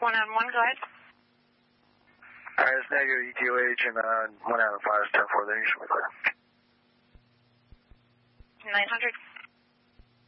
1 Adam 1, go ahead. It's negative ETOH and 1 Adam 5 is 10-4, then you should be clear. 900.